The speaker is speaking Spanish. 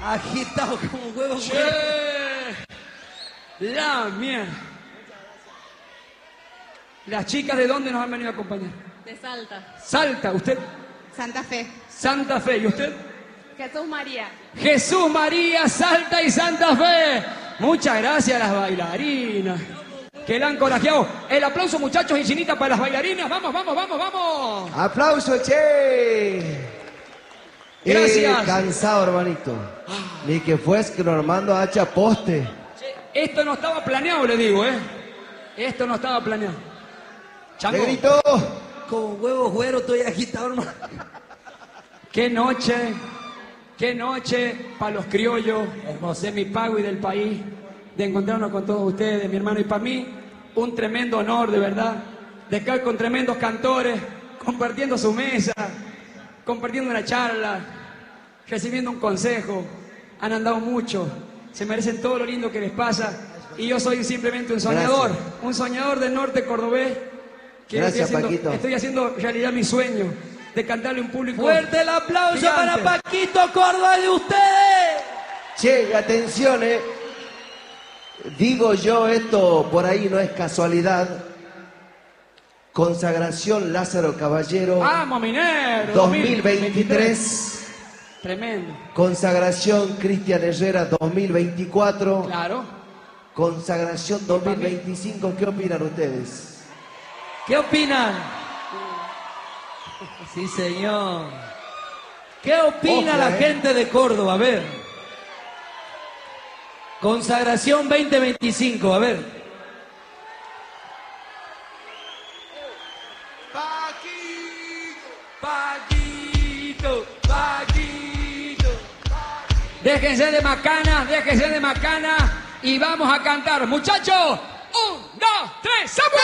agitado como huevo. Che, la mierda. ¿Las chicas de dónde nos han venido a acompañar? De Salta. Salta, ¿usted? Santa Fe. Santa Fe, ¿y usted? Jesús María. Jesús María, Salta y Santa Fe. Muchas gracias a las bailarinas que la han corajeado. El aplauso, muchachos y chinitas, para las bailarinas. Vamos, vamos, vamos, vamos. ¡Aplauso, che! Gracias. Cansado, hermanito. Ni que fues que Normando hacha poste. Esto no estaba planeado, le digo, ¿eh? Esto no estaba planeado. Chango. Negrito. Como huevo güero estoy agitado, hermano. Qué noche para los criollos de mi pago y del país, de encontrarnos con todos ustedes, mi hermano, y para mí un tremendo honor, de verdad, de estar con tremendos cantores, compartiendo su mesa, compartiendo una charla, recibiendo un consejo. Han andado mucho, se merecen todo lo lindo que les pasa, y yo soy simplemente un soñador, un soñador del norte cordobés, que Gracias, Paquito. estoy haciendo realidad mi sueño de cantarle a un público. Fuerte el aplauso gigante. para Paquito Córdoba de ustedes. Che, atención, digo yo, esto por ahí no es casualidad. Consagración Lázaro Caballero ¡Vamos, Minero! 2023. Tremendo. Consagración Cristian Herrera 2024. Claro. Consagración 2025. ¿Qué opinan ustedes? ¿Qué opinan? Sí, señor. ¿Qué opina Ojo, la gente de Córdoba? A ver. Consagración 2025, a ver. Paquito, Paquito. Déjense de macana y vamos a cantar. Muchachos, 1, 2, 3, ¡samuel!